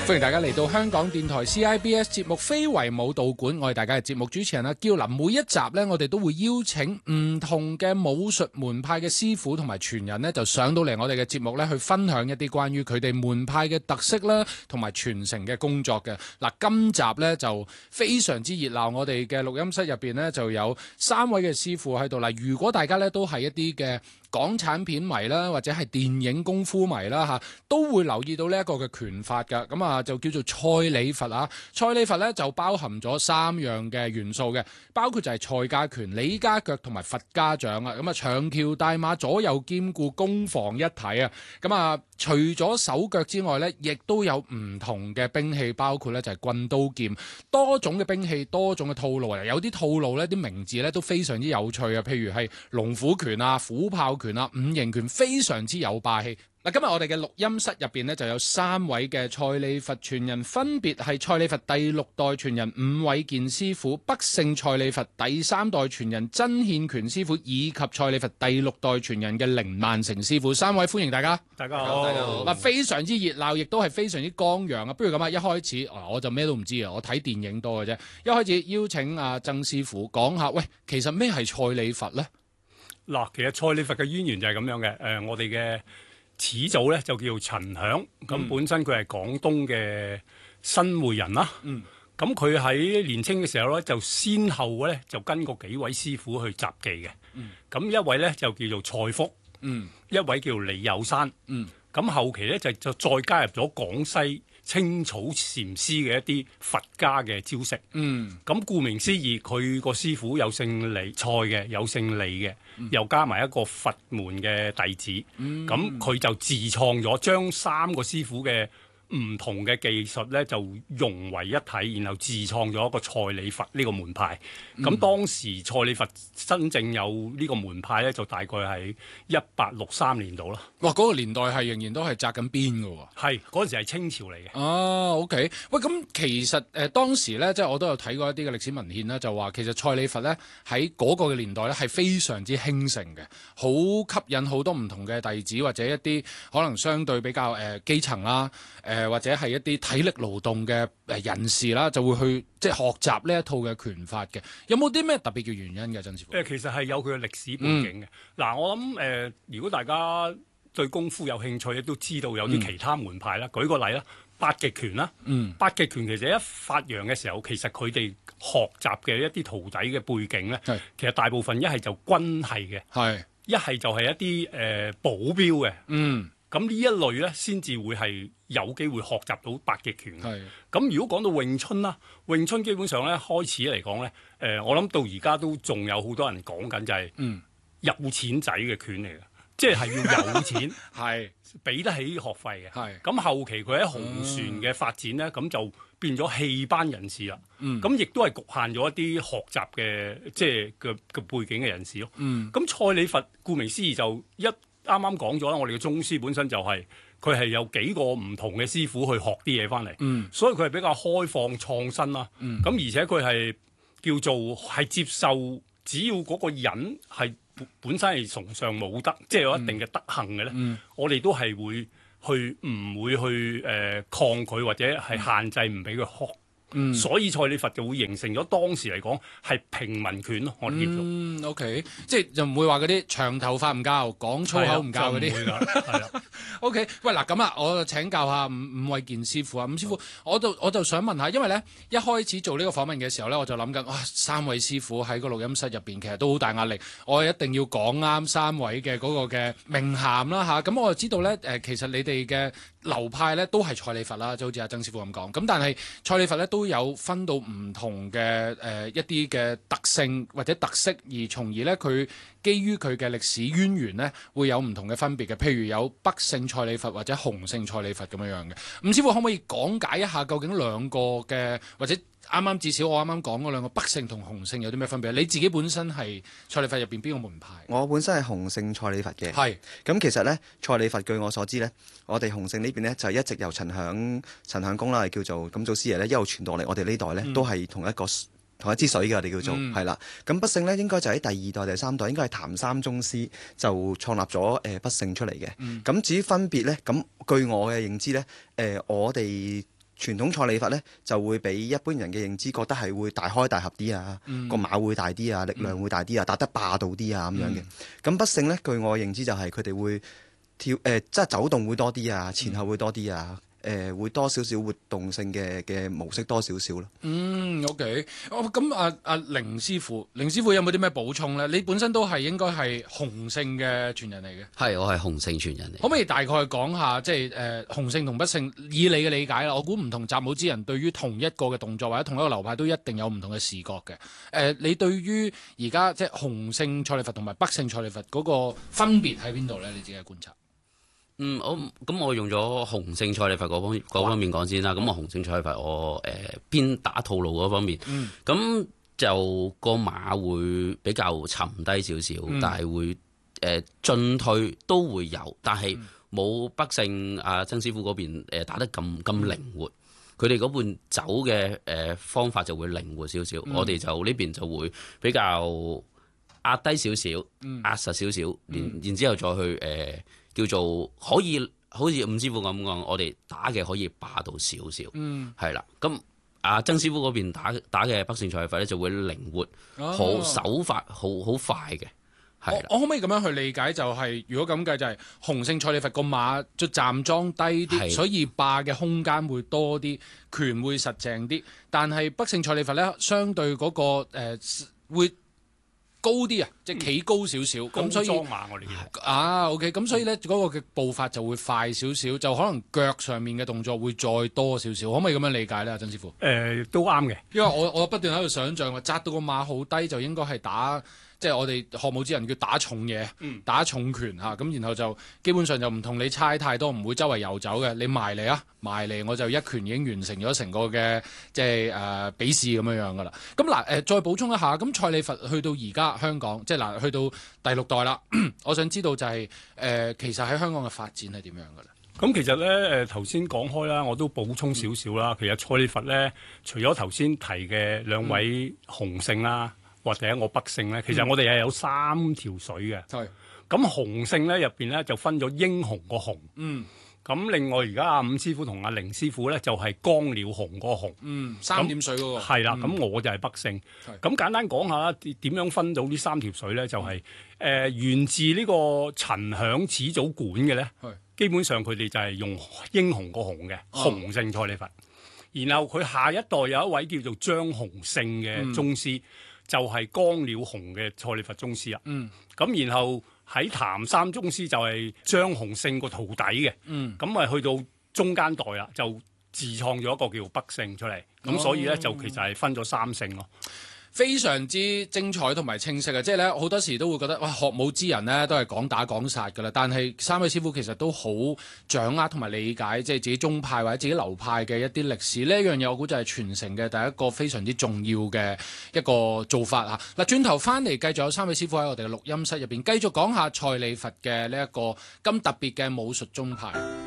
歡迎大家嚟到香港電台 CIBS 節目非遺舞蹈館，我係大家嘅節目主持人阿嬌。嗱，每一集呢，我哋都會邀請唔同嘅武術門派嘅師傅同埋傳人呢，就上到嚟我哋嘅節目呢，去分享一啲關於佢哋門派嘅特色啦，同埋傳承嘅工作嘅。嗱，今集呢就非常之熱鬧，我哋嘅錄音室入邊呢，就有3位嘅師傅喺度啦。如果大家呢都係一啲嘅港產片迷啦，或者係電影功夫迷啦嚇，都會留意到呢一個嘅拳法㗎。咁啊就叫做蔡李佛啊。蔡李佛咧就包含咗3樣嘅元素嘅，包括就係蔡家拳、李家腳同埋佛家掌啊。咁啊長橋大馬，左右兼顧，攻防一體啊。咁啊除咗手腳之外咧，亦都有唔同嘅兵器，包括咧就係棍刀劍，多種嘅兵器，多種嘅套路啊。有啲套路咧，啲名字咧都非常之有趣啊。譬如係龍虎拳啊、虎豹拳啊、五形拳，非常之有霸氣。嗱，今日我哋嘅錄音室入邊呢，就有3位嘅蔡李佛傳人，分別係蔡李佛第6代傳人伍偉健師傅、北勝蔡李佛第3代傳人曾憲權師傅，以及蔡李佛第6代傳人嘅凌萬成師傅。3位歡迎大家。 大家好，大家好。 嗱，非常之熱鬧，亦都係非常之剛陽啊！不如咁啊，一開始我就咩都唔知啊，我睇電影多嘅啫。一開始邀請阿曾師傅講下，喂，其實咩係蔡李佛呢？ 嗱，其實蔡李佛嘅淵源就係咁樣嘅。我哋嘅始祖咧就叫陳響，咁本身佢係廣東嘅新會人啦。咁佢喺年青嘅時候咧，就先後咧就跟過幾位師傅去習技嘅。咁一位咧就叫做蔡福，一位叫李有山。咁後期咧就再加入咗廣西青草禪師嘅一啲佛家嘅招式。咁顧名思義，佢個師傅有姓李蔡嘅，有姓李嘅，又加埋一個佛門嘅弟子。咁佢就自創咗，將3個師傅嘅唔同嘅技術咧就融為一體，然後自創咗一個蔡李佛呢個門派。咁當時蔡李佛真正有呢個門派咧，就大概係1863年度啦。 哇！嗰個年代係仍然都係紮緊邊㗎喎。 係嗰陣時係清朝嚟嘅。 哦，OK。喂，咁其實當時咧，即係我都有睇過一啲嘅歷史文獻啦，就話其實蔡李佛咧喺嗰個嘅年代咧係非常之興盛嘅，好吸引好多唔同嘅弟子或者一啲可能相對比較基層啦，或者係一啲體力勞動嘅人士啦，就會去即係學習呢一套嘅拳法嘅。有冇啲咩特別嘅原因嘅，曾師傅？ 其實係有佢嘅歷史背景嘅。嗱，我諗如果大家對功夫有興趣，亦都知道有啲其他門派啦。舉個例啦，八極拳啦。八極拳其實一發揚嘅時候，其實佢哋學習嘅一啲徒弟嘅背景咧，其實大部分一係就軍系嘅，一係就係一啲保鏢嘅。咁呢一類咧，先至會係有機會學習到八極拳。咁如果講到詠春啦，詠春基本上咧開始嚟講咧，我諗到而家都仲有好多人講緊就係有錢仔嘅拳嚟嘅，即係要有錢，俾得起學費嘅。咁後期佢喺紅船嘅發展咧，咁就變咗戲班人士啦。咁亦都係局限咗一啲學習嘅即係嘅背景嘅人士咯。咁蔡李佛顧名思義就啱啱講咗啦，我哋嘅宗師本身就係佢係有幾個唔同嘅師傅去學啲嘢翻嚟，所以佢係比較開放創新啦。咁而且佢係叫做係接受，只要嗰個人係本身係崇尚武德，即係有一定嘅德行嘅咧，我哋都係會去唔會去抗拒或者係限制唔俾佢學。所以蔡李佛就會形成咗當時嚟講係平民拳咯，我哋叫做。 OK， 即係就唔會話嗰啲長頭髮唔教，講粗口唔教嗰啲。係啦。OK， 喂嗱咁啊，我就請教下伍偉健師傅啊，伍師傅，我就想問下，因為咧一開始做呢個訪問嘅時候咧，我就諗緊，哇，3位師傅喺個錄音室入邊，其實都好大壓力，我一定要講啱3位嘅嗰個嘅名銜啦嚇。咁我就知道咧，其實你哋嘅流派咧都係蔡李佛啦，就好似阿曾師傅咁講。咁但係蔡李佛咧都有分到唔同嘅一啲嘅特性或者特色，而從而咧佢基於佢嘅歷史淵源咧會有唔同嘅分別嘅。譬如有北勝蔡李佛或者洪聖蔡李佛咁樣嘅。伍師傅可唔可以講解一下究竟兩個嘅或者至少我啱啱講嗰兩個北勝同洪聖有啲咩分別？你自己本身係蔡李佛入邊邊個門派？ 我本身係洪聖蔡李佛嘅。咁其實咧，蔡李佛據我所知咧，我哋洪聖呢邊咧就一直由陳響公啦，叫做咁祖師爺咧一路傳到嚟，我哋呢代咧都係同一支水嘅，我哋叫做係啦。咁北勝咧應該就喺第2代、第3代，應該係譚三宗師就創立咗北勝出嚟嘅。咁至於分別咧，咁據我嘅認知咧，我哋傳統蔡李佛呢，就會比一般人嘅認知覺得係會大開大合啲啊，個馬會大啲啊，力量會大啲啊，打得霸道啲啊咁樣嘅。咁北勝呢，據我認知就係佢哋會即係走動會多啲啊，前後會多啲啊。會多少少活動性嘅模式多少少咯。 OK。咁阿凌師傅有冇啲咩補充咧？你本身都係應該係洪聖嘅傳人嚟嘅。 係，我係洪聖傳人嚟。 可唔可以大概講下，即係洪聖同北勝以你嘅理解啦？我估唔同習武之人對於同一個嘅動作或者同一個流派都一定有唔同嘅視覺嘅。你對於而家即係洪聖蔡李佛同埋北勝蔡李佛嗰個分別喺邊度咧？你自己嘅觀察？ 我用咗洪聖蔡李佛嗰方面講先啦。咁我洪聖蔡李佛我偏打套路嗰方面，咁就個馬會比較沉低少少，但係會進退都會有，但係冇北勝阿曾師傅嗰邊打得咁靈活。佢哋嗰邊走嘅方法就會靈活少少，我哋就呢邊就會比較壓低少少，壓實少少，然之後再去叫做可以好似伍師傅咁講，我哋打嘅可以霸道少少，係啦。咁阿曾師傅嗰邊打嘅北勝蔡李佛咧就會靈活，好手法好快嘅。係啦， 我可唔可以咁樣去理解？就係如果咁計，就係洪聖蔡李佛個馬就站裝低啲，所以霸嘅空間會多啲，拳會實淨啲。但係北勝蔡李佛咧，相對嗰個會高啲啊，即係企高少少，咁所以裝馬我哋 OK， 咁所以咧嗰個嘅步伐就會快少少，就可能腳上面嘅動作會再多少少，可唔可以咁樣理解咧，曾師傅？ 都啱嘅， 因為我不斷喺度想像，紮到個馬好低就應該係打。即係我哋學武之人叫打重嘢，打重拳嚇，咁然後就基本上就唔同你猜太多，唔會周圍遊走嘅。你埋嚟啊，埋嚟我就一拳已經完成咗成個嘅即係比試咁樣噶啦。咁嗱再補充一下，咁蔡李佛去到而家香港，即係嗱去到第6代啦。我想知道就係其實喺香港嘅發展係點樣噶啦？ 咁其實咧頭先講開啦，我都補充少少啦。其實蔡李佛咧，除咗頭先提嘅兩位洪聖啦。或者我北勝咧，其實我哋係有3條水嘅。咁洪聖咧入邊咧就分咗英雄個洪。咁另外而家阿伍師傅同阿凌師傅咧就係江鳥洪個洪。 3點水嗰個。係啦，咁我就係北勝。咁簡單講下啦，點樣分到呢3條水咧？就係源自呢個陳響始祖館嘅咧。基本上佢哋就係用英雄個洪嘅洪聖蔡李佛。然後佢下一代有一位叫做張洪聖嘅宗師。就係江鳥洪嘅蔡李佛宗師啦。咁然後喺譚三宗師就係張洪聖個徒弟嘅。咁去到中間代啦，就自創咗一個叫北勝出嚟。咁所以咧就其實係分咗3勝咯。 非常之精彩同埋清晰嘅，即係咧好多時都會覺得哇，學武之人咧都係講打講殺㗎啦。但係3位師傅其實都好掌握同埋理解，即係自己宗派或者自己流派嘅一啲歷史。呢一樣嘢我估就係傳承嘅第一個非常之重要嘅一個做法嚇。嗱，轉頭翻嚟繼續有3位師傅喺我哋嘅錄音室入邊繼續講下蔡李佛嘅呢一個咁特別嘅武術宗派。